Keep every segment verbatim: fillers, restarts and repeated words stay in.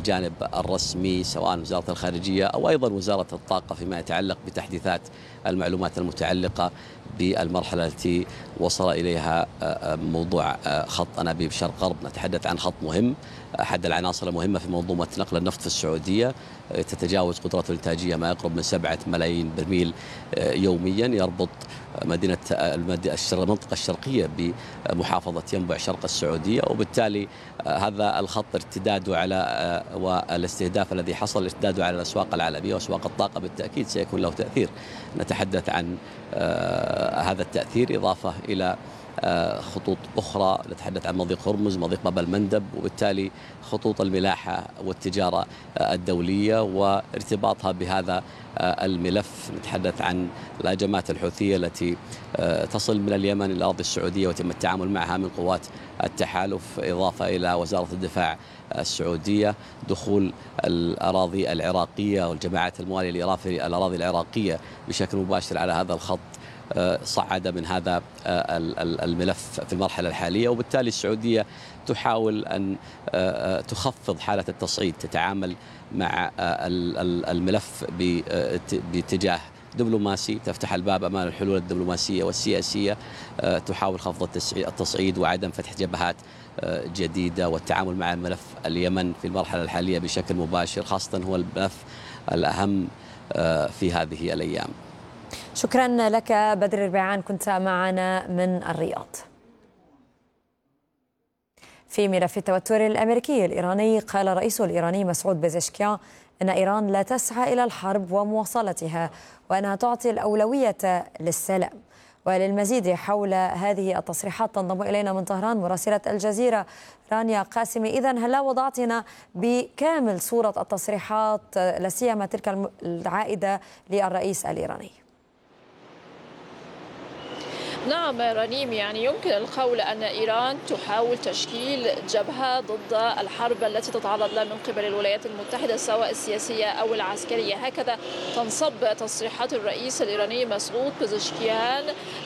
الجانب الرسمي سواء وزارة الخارجية أو أيضا وزارة الطاقة فيما يتعلق بتحديثات المعلومات المتعلقة بالمرحلة التي وصل إليها موضوع خط أنابيب شرق غرب. نتحدث عن خط مهم، أحد العناصر المهمة في منظومة نقل النفط في السعودية، تتجاوز قدرته الإنتاجية ما يقرب من سبعة ملايين برميل يوميا، يربط مدينة المنطقة الشرقية بمحافظة ينبع شرق السعودية، وبالتالي هذا الخط ارتداده على والاستهداف الذي حصل ارتداده على الأسواق العالمية وأسواق الطاقة بالتأكيد سيكون له تأثير. نتحدث عن هذا التأثير إضافة إلى خطوط أخرى، نتحدث عن مضيق هرمز، مضيق باب المندب، وبالتالي خطوط الملاحة والتجارة الدولية وارتباطها بهذا الملف. نتحدث عن الهجمات الحوثية التي تصل من اليمن إلى الأراضي السعودية ويتم التعامل معها من قوات التحالف، إضافة إلى وزارة الدفاع السعودية، دخول الأراضي العراقية والجماعات الموالية للأراضي العراقية بشكل مباشر على هذا الخط صعد من هذا الملف في المرحلة الحالية. وبالتالي السعودية تحاول أن تخفض حالة التصعيد، تتعامل مع الملف باتجاه دبلوماسي، تفتح الباب أمام الحلول الدبلوماسية والسياسية، تحاول خفض التصعيد وعدم فتح جبهات جديدة والتعامل مع الملف اليمن في المرحلة الحالية بشكل مباشر، خاصة هو الملف الأهم في هذه الأيام. شكرا لك بدر الربيعان، كنت معنا من الرياض. في ملف التوتر الأمريكي الإيراني، قال الرئيس الإيراني مسعود بيزشكيان أن إيران لا تسعى إلى الحرب ومواصلتها وأنها تعطي الأولوية للسلام. وللمزيد حول هذه التصريحات تنضم إلينا من طهران مراسلة الجزيرة رانيا قاسمي. إذن هل لا وضعتنا بكامل صورة التصريحات لا سيما تلك العائدة للرئيس الإيراني؟ نعم رنيم، يعني يمكن القول أن إيران تحاول تشكيل جبهة ضد الحرب التي تتعرض لها من قبل الولايات المتحدة سواء السياسية أو العسكرية. هكذا تنصب تصريحات الرئيس الإيراني مسعود بيزشكيان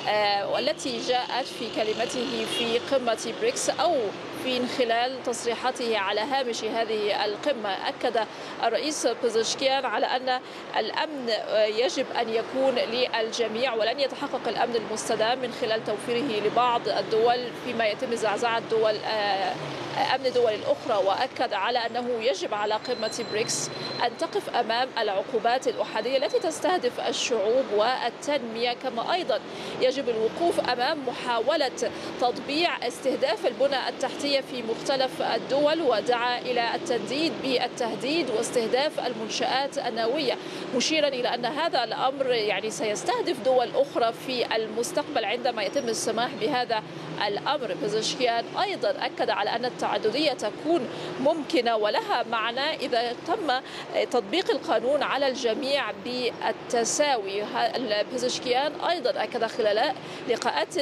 والتي جاءت في كلمته في قمة بريكس أو من خلال تصريحاته على هامش هذه القمة. أكد الرئيس بيزشكيان على أن الأمن يجب أن يكون للجميع ولن يتحقق الأمن المستدام من خلال توفيره لبعض الدول فيما يتم زعزعة دول أمن دول الأخرى. وأكد على أنه يجب على قمة بريكس أن تقف أمام العقوبات الأحادية التي تستهدف الشعوب والتنمية، كما أيضا يجب الوقوف أمام محاولة تطبيع استهداف البنى التحتية في مختلف الدول، ودعا إلى التنديد بالتهديد واستهداف المنشآت النووية، مشيرا إلى أن هذا الأمر يعني سيستهدف دول أخرى في المستقبل عندما يتم السماح بهذا الأمر. بيزشكيان أيضا أكد على أن التعددية تكون ممكنة ولها معنى إذا تم تطبيق القانون على الجميع بالتساوي. بيزشكيان أيضا أكد خلال لقاءات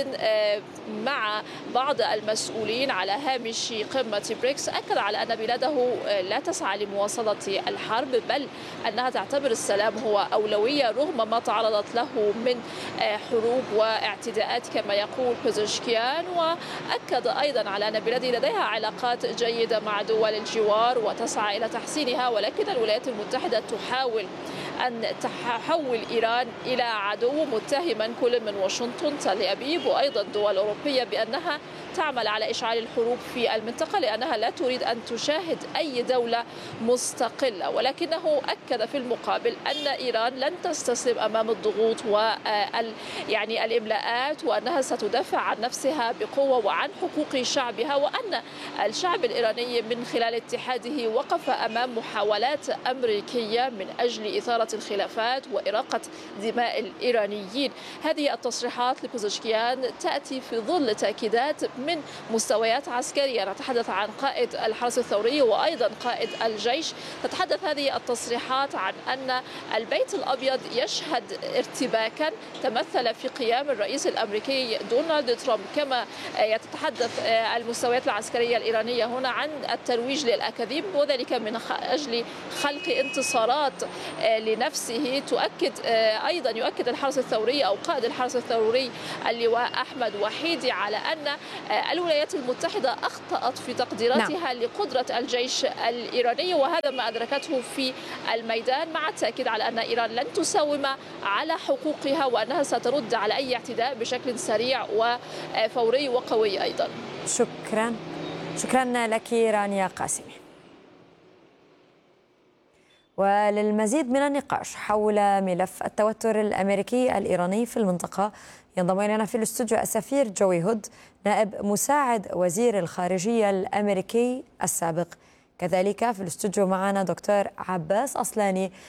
مع بعض المسؤولين على هامش قمة بريكس، أكد على أن بلاده لا تسعى لمواصلة الحرب بل أنها تعتبر السلام هو أولوية رغم ما تعرضت له من حروب واعتداءات كما يقول بيزشكيان. وأكد أيضا على أن بلاده لديها علاقات جيدة مع دول الجوار وتسعى إلى تحسينها، ولكن الولايات المتحدة تحاول أن تحول إيران إلى عدو، متهما كل من واشنطن تل أبيب وأيضا دول أوروبية بأنها تعمل على إشعال الحروب في المنطقة لأنها لا تريد أن تشاهد أي دولة مستقلة. ولكنه أكد في المقابل أن إيران لن تستسلم أمام الضغوط وال يعني الإملاءات، وأنها ستدافع عن نفسها بقوة وعن حقوق شعبها، وأن الشعب الإيراني من خلال اتحاده وقف أمام محاولات أمريكية من أجل إثارة الخلافات وإراقة دماء الإيرانيين. هذه التصريحات لبيزشكيان تأتي في ظل تأكيدات من مستويات عسكرية، نتحدث عن قائد الحرس الثوري وأيضا قائد الجيش. تتحدث هذه التصريحات عن أن البيت الأبيض يشهد ارتباكا تمثل في قيام الرئيس الأمريكي دونالد ترامب كما عندما يتحدث المستويات العسكرية الإيرانية هنا عن الترويج للأكاذيب، وذلك من أجل خلق انتصارات لنفسه. تؤكد أيضا يؤكد الحرس الثوري أو قائد الحرس الثوري اللواء أحمد وحيدي على أن الولايات المتحدة أخطأت في تقديراتها نعم. لقدرة الجيش الإيراني، وهذا ما أدركته في الميدان، مع التأكيد على أن إيران لن تساوم على حقوقها وأنها سترد على أي اعتداء بشكل سريع وفوري وقوي أيضا. شكرا شكرا لك رانيا قاسمي. وللمزيد من النقاش حول ملف التوتر الأمريكي الإيراني في المنطقة ينضم إلينا في الاستوديو السفير جوي هود نائب مساعد وزير الخارجية الأمريكي السابق. كذلك في الاستوديو معنا دكتور عباس أصلاني